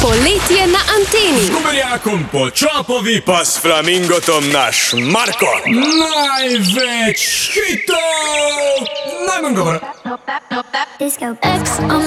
Poletje na anteni. Z guberjakom Počopovi pa s flamingotom naš Marko. Največ hitov, najmanj govora. Disco X on